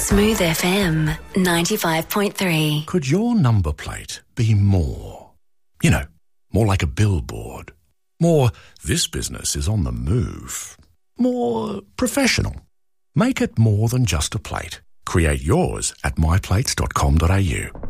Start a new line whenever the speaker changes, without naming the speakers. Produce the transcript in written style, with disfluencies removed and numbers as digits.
Smooth FM 95.3.
Could your number plate be more? You know, more like a billboard. More, this business is on the move. More professional. Make it more than just a plate. Create yours at myplates.com.au.